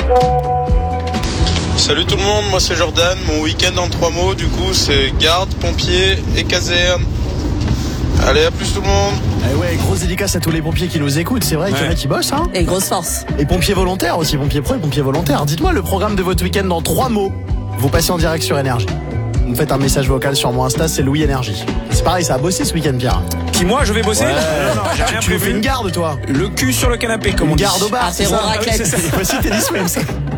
Salut tout le monde, moi c'est Jordan. Mon week-end en 3 mots, du coup, c'est garde, pompier et caserne. Allez, à plus tout le monde. Eh ouais, grosse dédicace à tous les pompiers qui nous écoutent. C'est vrai qu'il y en a qui bossent, hein. Et grosse force. Et pompiers volontaires aussi, pompiers pro et pompiers volontaires. Dites-moi le programme de votre week-end en 3 mots. Vous passez en direct sur Énergie. Vous me faites un message vocal sur mon Insta, c'est Louis Énergie. C'est pareil, ça a bossé ce week-end, Pierre. Qui, moi, je vais bosser? Ouais. Non, j'ai rien Tu nous fais prévu. une garde, toi. Le cul sur le canapé, comme on Une dit. garde au bar, c'est Apéro ça. raclette. Voici tes 10 semaines.